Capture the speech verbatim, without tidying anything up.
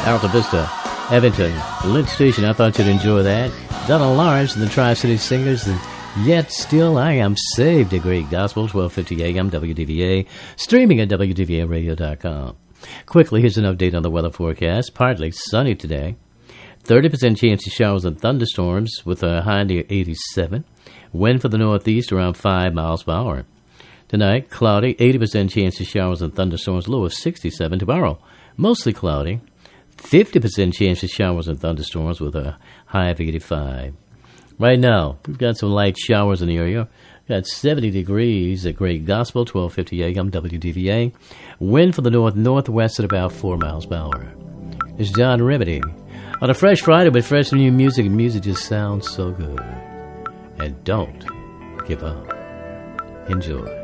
Alta Vista, Evanston, Lynch Station. I thought you'd enjoy that. Donna Lawrence and the Tri-City Singers, and Yet Still I Am Saved, a great gospel, twelve fifty A M W D V A, streaming at W D V A radio dot com. Quickly, here's an update on the weather forecast. Partly sunny today. thirty percent chance of showers and thunderstorms with a high near eighty-seven. Wind for the northeast around five miles per hour. Tonight, cloudy, eighty percent chance of showers and thunderstorms, low of sixty-seven. Tomorrow, mostly cloudy, fifty percent chance of showers and thunderstorms with a high of eighty-five. Right now, we've got some light showers in the area. Got seventy degrees at Great Gospel, twelve fifty A M W D V A. Wind for the north-northwest at about four miles per hour. It's John Remedy on a fresh Friday with fresh new music, and music just sounds so good. And don't give up. Enjoy.